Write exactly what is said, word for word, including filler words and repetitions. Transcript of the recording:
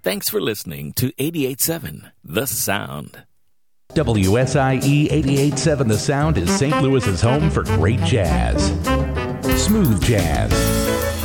Thanks for listening to eighty-eight point seven The Sound. W S I E eighty-eight point seven The Sound is Saint Louis's home for great jazz. Smooth jazz.